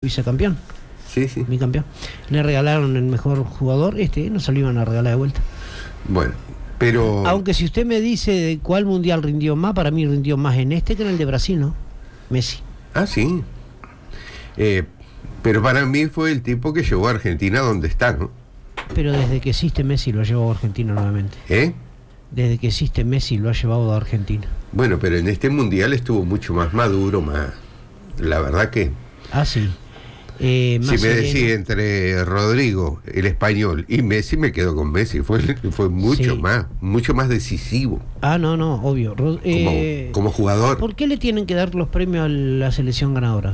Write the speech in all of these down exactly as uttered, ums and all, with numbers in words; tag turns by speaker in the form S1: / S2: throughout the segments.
S1: vicecampeón.
S2: Sí, sí.
S1: Bicampeón. Le regalaron el mejor jugador, este no se lo iban a regalar de vuelta.
S2: Bueno, pero...
S1: Aunque si usted me dice de cuál mundial rindió más, para mí rindió más en este que en el de Brasil, ¿no? Messi.
S2: Ah, sí. Eh, pero para mí fue el tipo que llevó a Argentina donde está, ¿no?
S1: Pero desde que existe Messi lo ha llevado a Argentina nuevamente.
S2: ¿Eh?
S1: Desde que existe Messi lo ha llevado a Argentina.
S2: Bueno, pero en este mundial estuvo mucho más maduro, más... La verdad que...
S1: Ah, sí. Eh,
S2: si me decís entre Rodrigo, el español, y Messi, me quedo con Messi. Fue, fue mucho
S1: sí.
S2: más, mucho más decisivo.
S1: Ah, no, no, obvio. Rod eh,
S2: como, como jugador.
S1: ¿Por qué le tienen que dar los premios a la selección ganadora?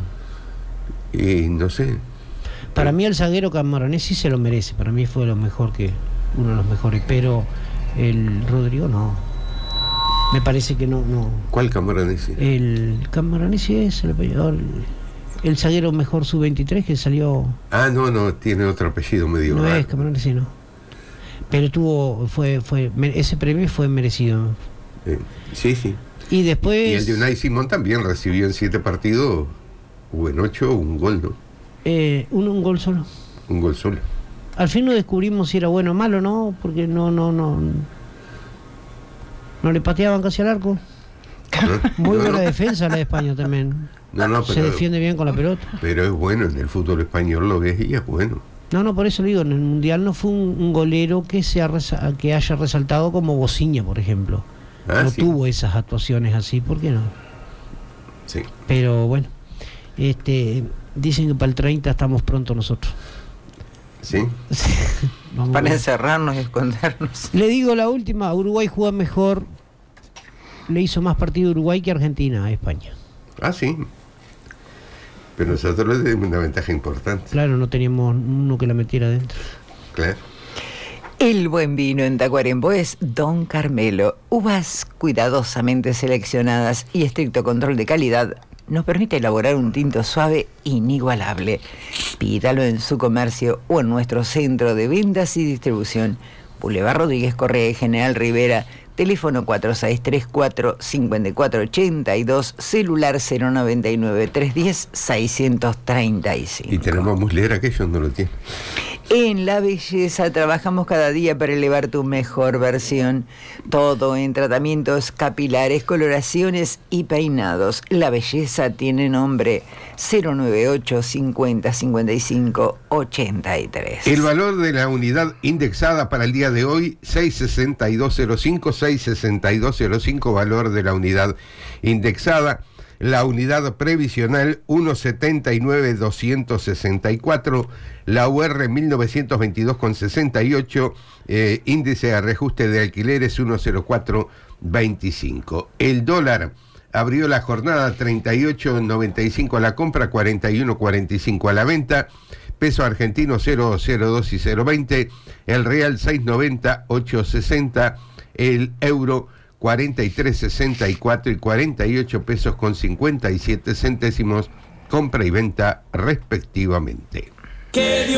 S2: Y no sé.
S1: Para mí el zaguero Camoranesi se lo merece. Para mí fue lo mejor que uno de los mejores. Pero el Rodrigo no. Me parece que no. no.
S2: ¿Cuál Camoranesi?
S1: El Camoranesi es el apellido. El zaguero mejor sub veintitrés que salió.
S2: Ah, no, no, tiene otro apellido medio
S1: No
S2: raro.
S1: es Camoranesi, no. Pero tuvo, fue, fue, ese premio fue merecido.
S2: Eh, sí, sí.
S1: Y después.
S2: Y el de Unai Simón también recibió en siete partidos, o en ocho, un gol, ¿no?
S1: Eh, un, un gol solo.
S2: Un gol solo.
S1: Al fin no descubrimos si era bueno o malo, ¿no? Porque no, no, no. No le pateaban casi al arco.
S2: ¿No?
S1: Muy
S2: no,
S1: buena
S2: no.
S1: defensa la de España también.
S2: No, no, pero,
S1: se defiende bien con la pelota.
S2: Pero es bueno, en el fútbol español lo ves y es bueno.
S1: No, no, por eso le digo, en el Mundial no fue un, un golero que, se ha resa- que haya resaltado como Bociña, por ejemplo.
S2: Ah,
S1: no
S2: sí.
S1: tuvo esas actuaciones así, ¿por qué no?
S2: Sí.
S1: Pero bueno, este dicen que para el treinta estamos pronto nosotros.
S2: ¿Sí?
S1: Vamos
S3: Para
S1: a ver.
S3: encerrarnos y escondernos.
S1: Le digo la última, Uruguay juega mejor, le hizo más partido Uruguay que Argentina a España.
S2: Ah, sí. Pero nosotros le tenemos una ventaja importante.
S1: Claro, no teníamos uno que la metiera adentro.
S2: Claro.
S3: El buen vino en Tacuarembó es Don Carmelo. Uvas cuidadosamente seleccionadas y estricto control de calidad nos permite elaborar un tinto suave inigualable. Pídalo en su comercio o en nuestro centro de ventas y distribución. Boulevard Rodríguez Correa y General Rivera. Teléfono cuatro seis tres cuatro, cinco cuatro ocho dos, celular cero noventa y nueve, trescientos diez, seiscientos treinta y cinco.
S2: Y tenemos muslera que ellos no lo tienen.
S3: En La Belleza trabajamos cada día para elevar tu mejor versión. Todo en tratamientos capilares, coloraciones y peinados. La Belleza tiene nombre cero noventa y ocho, cincuenta, cincuenta y cinco, ochenta y tres.
S2: El valor de la unidad indexada para el día de hoy, seiscientos sesenta y dos cero cinco, seiscientos sesenta y dos cero cinco, valor de la unidad indexada. La unidad previsional ciento setenta y nueve, doscientos sesenta y cuatro, la U R mil novecientos veintidós con sesenta y ocho, eh, índice de reajuste de alquileres ciento cuatro veinticinco. El dólar abrió la jornada treinta y ocho noventa y cinco a la compra, cuarenta y uno cuarenta y cinco a la venta. Peso argentino cero coma cero dos y cero coma veinte, el real seis noventa, ocho sesenta, el euro cuarenta y tres sesenta y cuatro y cuarenta y ocho pesos con cincuenta y siete centésimos, compra y venta respectivamente.